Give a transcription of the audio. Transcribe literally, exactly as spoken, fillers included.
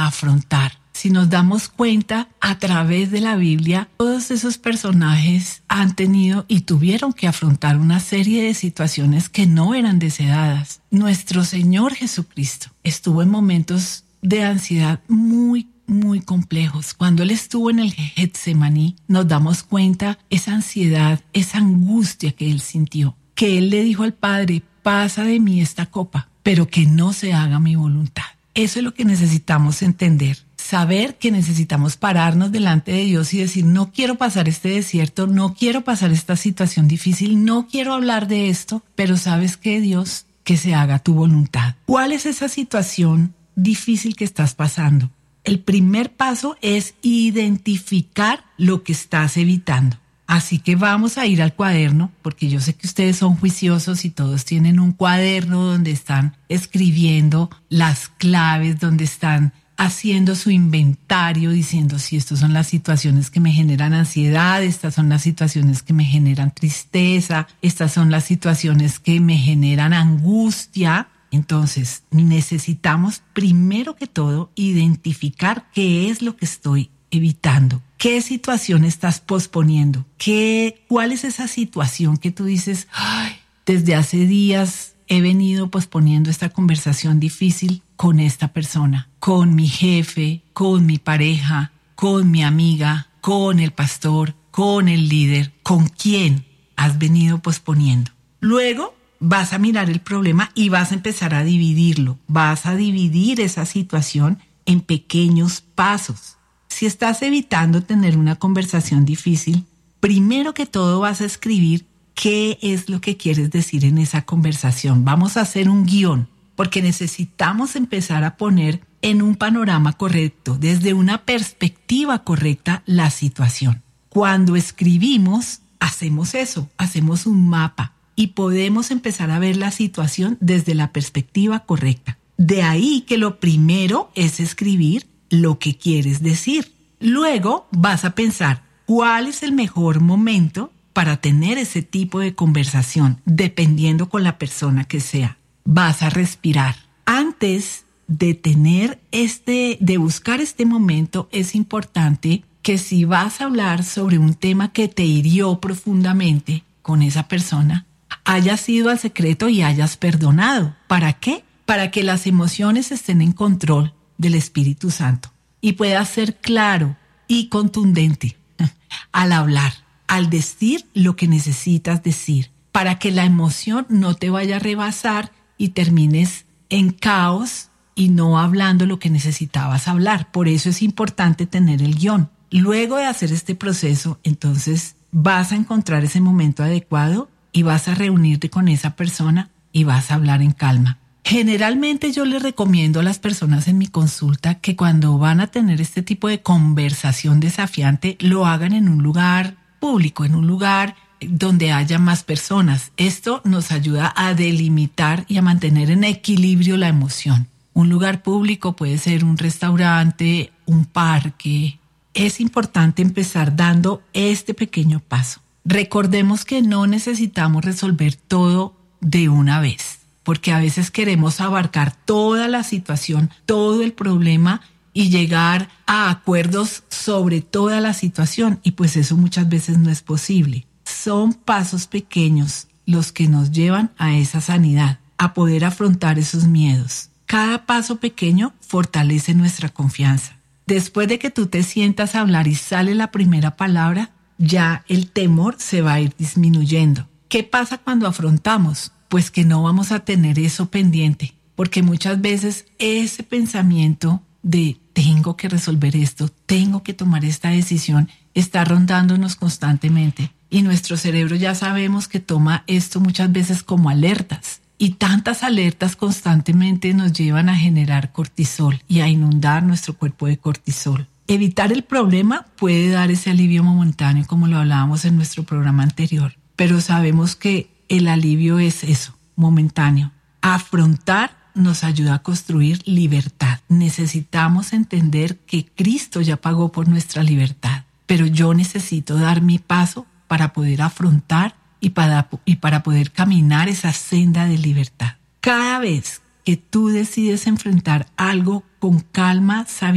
a afrontar. Si nos damos cuenta, a través de la Biblia, todos esos personajes han tenido y tuvieron que afrontar una serie de situaciones que no eran deseadas. Nuestro Señor Jesucristo estuvo en momentos de ansiedad muy, muy complejos. Cuando Él estuvo en el Getsemaní, nos damos cuenta esa ansiedad, esa angustia que Él sintió, que Él le dijo al Padre, pasa de mí esta copa, pero que no se haga mi voluntad. Eso es lo que necesitamos entender. Saber que necesitamos pararnos delante de Dios y decir, no quiero pasar este desierto, no quiero pasar esta situación difícil, no quiero hablar de esto, pero ¿sabes qué, Dios? Que se haga tu voluntad. ¿Cuál es esa situación difícil que estás pasando? El primer paso es identificar lo que estás evitando. Así que vamos a ir al cuaderno, porque yo sé que ustedes son juiciosos y todos tienen un cuaderno donde están escribiendo las claves, donde están haciendo su inventario, diciendo si estas son las situaciones que me generan ansiedad, estas son las situaciones que me generan tristeza, estas son las situaciones que me generan angustia. Entonces, necesitamos primero que todo identificar qué es lo que estoy evitando. ¿Qué situación estás posponiendo? ¿Qué, cuál es esa situación que tú dices, ay, desde hace días he venido posponiendo esta conversación difícil con esta persona, con mi jefe, con mi pareja, con mi amiga, con el pastor, con el líder? ¿Con quién has venido posponiendo? Luego vas a mirar el problema y vas a empezar a dividirlo. Vas a dividir esa situación en pequeños pasos. Si estás evitando tener una conversación difícil, primero que todo vas a escribir qué es lo que quieres decir en esa conversación. Vamos a hacer un guión, porque necesitamos empezar a poner en un panorama correcto, desde una perspectiva correcta, la situación. Cuando escribimos, hacemos eso, hacemos un mapa y podemos empezar a ver la situación desde la perspectiva correcta. De ahí que lo primero es escribir lo que quieres decir. Luego vas a pensar cuál es el mejor momento para tener ese tipo de conversación, dependiendo con la persona que sea. Vas a respirar. Antes de tener este, de buscar este momento, es importante que si vas a hablar sobre un tema que te hirió profundamente con esa persona, hayas ido al secreto y hayas perdonado. ¿Para qué? Para que las emociones estén en control del Espíritu Santo y puedas ser claro y contundente al hablar, al decir lo que necesitas decir, para que la emoción no te vaya a rebasar y termines en caos y no hablando lo que necesitabas hablar. Por eso es importante tener el guión. Luego de hacer este proceso, entonces vas a encontrar ese momento adecuado y vas a reunirte con esa persona y vas a hablar en calma. Generalmente yo les recomiendo a las personas en mi consulta que cuando van a tener este tipo de conversación desafiante, lo hagan en un lugar público, en un lugar donde haya más personas. Esto nos ayuda a delimitar y a mantener en equilibrio la emoción. Un lugar público puede ser un restaurante, un parque. Es importante empezar dando este pequeño paso. Recordemos que no necesitamos resolver todo de una vez, porque a veces queremos abarcar toda la situación, todo el problema y llegar a acuerdos sobre toda la situación, y pues eso muchas veces no es posible. Son pasos pequeños los que nos llevan a esa sanidad, a poder afrontar esos miedos. Cada paso pequeño fortalece nuestra confianza. Después de que tú te sientas a hablar y sale la primera palabra, ya el temor se va a ir disminuyendo. ¿Qué pasa cuando afrontamos? Pues que no vamos a tener eso pendiente, porque muchas veces ese pensamiento de tengo que resolver esto, tengo que tomar esta decisión, está rondándonos constantemente. Y nuestro cerebro ya sabemos que toma esto muchas veces como alertas. Y tantas alertas constantemente nos llevan a generar cortisol y a inundar nuestro cuerpo de cortisol. Evitar el problema puede dar ese alivio momentáneo, como lo hablábamos en nuestro programa anterior. Pero sabemos que el alivio es eso, momentáneo. Afrontar nos ayuda a construir libertad. Necesitamos entender que Cristo ya pagó por nuestra libertad, pero yo necesito dar mi paso para poder afrontar y para, y para poder caminar esa senda de libertad. Cada vez que tú decides enfrentar algo con calma, sabiduría,